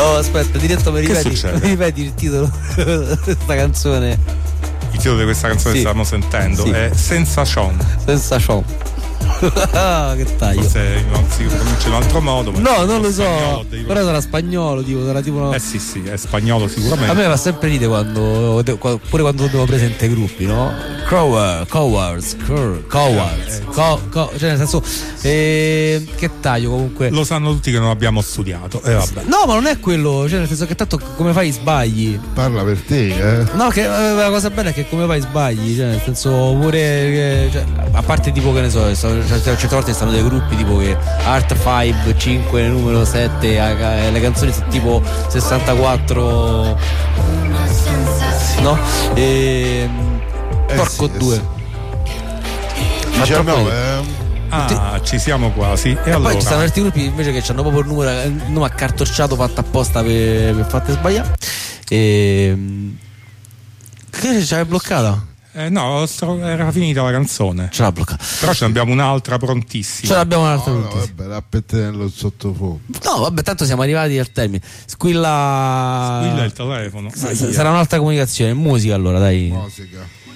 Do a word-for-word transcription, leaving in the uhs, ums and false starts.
Oh, aspetta, diretto mi ripeti, succede? mi ripeti il titolo di questa canzone? Il titolo di questa canzone Sì. che stiamo sentendo Sì. è Senza Sean. Senza ciò. Ah, che taglio. Forse non si pronuncia in un altro modo. Ma No, non lo so. spagnolo, devi- Però sarà spagnolo, tipo, sarà tipo una... Eh sì, sì, è spagnolo sicuramente. A me fa sempre ridere quando, pure quando devo presente ai gruppi, no? Crower, cowards, cur- cowards, co- co- cioè nel senso, eh, che taglio comunque. Lo sanno tutti che non abbiamo studiato. E eh, vabbè. No, ma non è quello, cioè nel senso che tanto come fai sbagli. Parla per te, eh. No, che eh, la cosa bella è che come fai sbagli, cioè nel senso pure che, cioè, a parte tipo che ne so, certe, certe volte stanno dei gruppi tipo che Art cinque, cinque, numero sette, eh, le canzoni sono tipo sessantaquattro, no? E Eh porco sì, eh due. sì. Ma diciamo, troppo eh, Ah, ci siamo quasi. E, E allora? poi ci stanno certi gruppi invece che hanno proprio il numero, il nome accartocciato fatto apposta per, per fatte sbagliare. E che ci aveva bloccata? Eh, no, sto- era finita la canzone. Ce l'ha bloccata. Però ce ne abbiamo un'altra prontissima. Ce l'abbiamo un'altra no, no, notizia. vabbè, rappettello sottofondo. No, vabbè, tanto siamo arrivati al termine. Squilla. Squilla il telefono. S- s- sarà un'altra comunicazione. Musica allora, dai. Musica.